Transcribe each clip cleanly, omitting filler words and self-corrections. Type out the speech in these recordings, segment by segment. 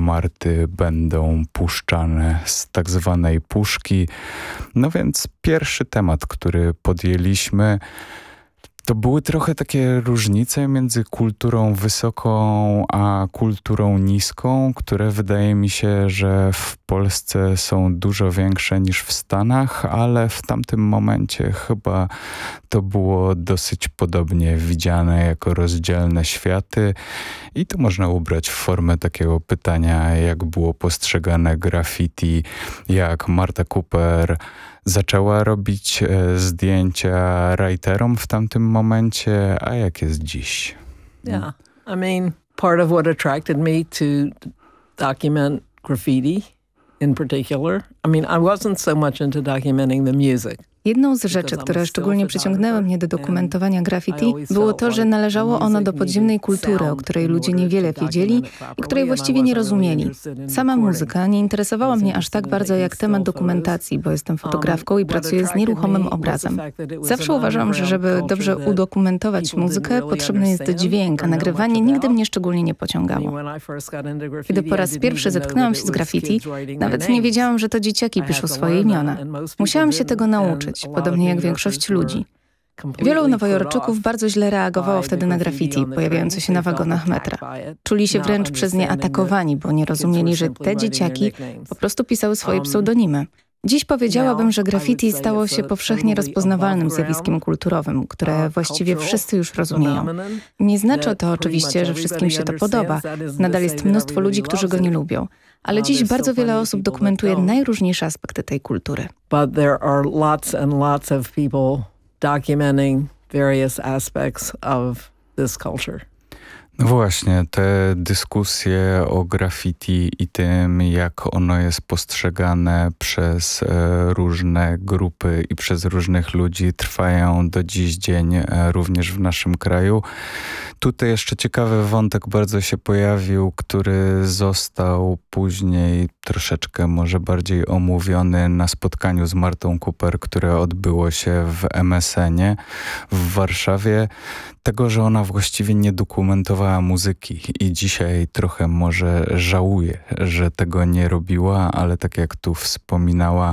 Marty będą puszczane z tak zwanej puszki. No więc pierwszy temat, który podjęliśmy, to były trochę takie różnice między kulturą wysoką a kulturą niską, które wydaje mi się, że w Polsce są dużo większe niż w Stanach, ale w tamtym momencie chyba to było dosyć podobnie widziane jako rozdzielne światy i to można ubrać w formę takiego pytania, jak było postrzegane graffiti, jak Marta Cooper zaczęła robić zdjęcia writerom w tamtym momencie, a jak jest dziś? Yeah, I mean, part of what attracted me to document graffiti in particular, I mean, I wasn't so much into documenting the music. Jedną z rzeczy, które szczególnie przyciągnęły mnie do dokumentowania graffiti, było to, że należało ono do podziemnej kultury, o której ludzie niewiele wiedzieli i której właściwie nie rozumieli. Sama muzyka nie interesowała mnie aż tak bardzo jak temat dokumentacji, bo jestem fotografką i pracuję z nieruchomym obrazem. Zawsze uważam, że żeby dobrze udokumentować muzykę, potrzebny jest dźwięk, a nagrywanie nigdy mnie szczególnie nie pociągało. Kiedy po raz pierwszy zetknęłam się z graffiti, nawet nie wiedziałam, że to dzieciaki piszą swoje imiona. Musiałam się tego nauczyć. Podobnie jak większość ludzi. Wielu Nowojorczyków bardzo źle reagowało wtedy na graffiti pojawiające się na wagonach metra. Czuli się wręcz przez nie atakowani, bo nie rozumieli, że te dzieciaki po prostu pisały swoje pseudonimy. Dziś powiedziałabym, że graffiti stało się powszechnie rozpoznawalnym zjawiskiem kulturowym, które właściwie wszyscy już rozumieją. Nie znaczy to oczywiście, że wszystkim się to podoba. Nadal jest mnóstwo ludzi, którzy go nie lubią. Ale dziś bardzo wiele osób dokumentuje najróżniejsze aspekty tej kultury. But there are lots and lots of people documenting various aspects of this culture. No właśnie, te dyskusje o graffiti i tym, jak ono jest postrzegane przez różne grupy i przez różnych ludzi, trwają do dziś dzień również w naszym kraju. Tutaj jeszcze ciekawy wątek bardzo się pojawił, który został później troszeczkę może bardziej omówiony na spotkaniu z Martą Cooper, które odbyło się w MSN-ie w Warszawie. Tego, że ona właściwie nie dokumentowała muzyki i dzisiaj trochę może żałuje, że tego nie robiła, ale tak jak tu wspominała,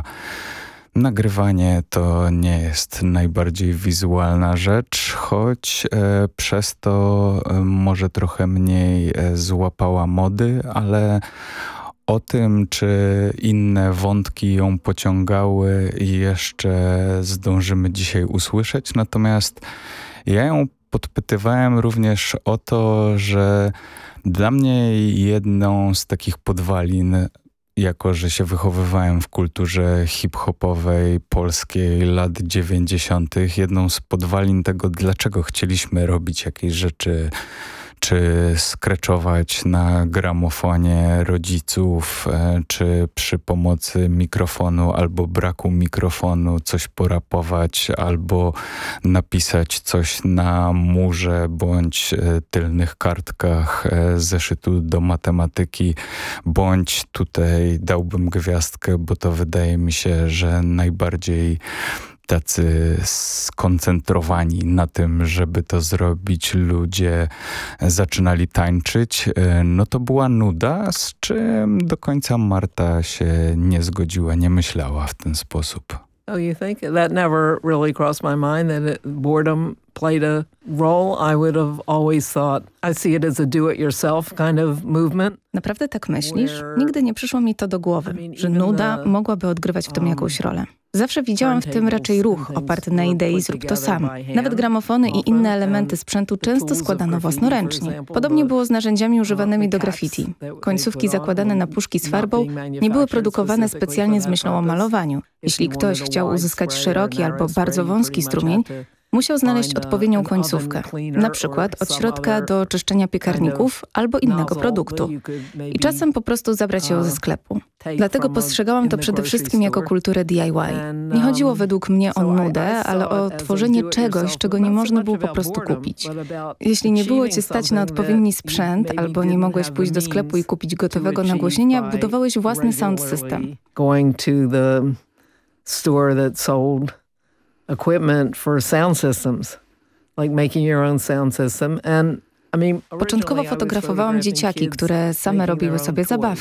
nagrywanie to nie jest najbardziej wizualna rzecz, choć przez to może trochę mniej złapała mody, ale o tym, czy inne wątki ją pociągały, jeszcze zdążymy dzisiaj usłyszeć. Natomiast ja ją podpytywałem również o to, że dla mnie jedną z takich podwalin, jako że się wychowywałem w kulturze hip-hopowej polskiej lat 90., jedną z podwalin tego, dlaczego chcieliśmy robić jakieś rzeczy, czy skreczować na gramofonie rodziców, czy przy pomocy mikrofonu albo braku mikrofonu coś porapować, albo napisać coś na murze bądź tylnych kartkach zeszytu do matematyki, bądź tutaj dałbym gwiazdkę, bo to wydaje mi się, że najbardziej tacy skoncentrowani na tym, żeby to zrobić, ludzie zaczynali tańczyć. No to była nuda, z czym do końca Marta się nie zgodziła, nie myślała w ten sposób. Oh, you think? That never really crossed my mind that boredom played a role. I would have always thought, I see it as a do-it-yourself kind of movement. Naprawdę tak myślisz? Nigdy nie przyszło mi to do głowy, że nuda mogłaby odgrywać w tym jakąś rolę. Zawsze widziałam w tym raczej ruch oparty na idei zrób to sam. Nawet gramofony i inne elementy sprzętu często składano własnoręcznie. Podobnie było z narzędziami używanymi do graffiti. Końcówki zakładane na puszki z farbą nie były produkowane specjalnie z myślą o malowaniu. Jeśli ktoś chciał uzyskać szeroki albo bardzo wąski strumień, musiał znaleźć odpowiednią końcówkę, na przykład od środka do czyszczenia piekarników albo innego produktu. I czasem po prostu zabrać ją ze sklepu. Dlatego postrzegałam to przede wszystkim jako kulturę DIY. Nie chodziło według mnie o nudę, ale o tworzenie czegoś, czego nie można było po prostu kupić. Jeśli nie było cię stać na odpowiedni sprzęt, albo nie mogłeś pójść do sklepu i kupić gotowego nagłośnienia, budowałeś własny sound system. Going to the store that sold equipment for sound systems, like making your own sound system. And Początkowo fotografowałam dzieciaki, które same robiły sobie zabawki.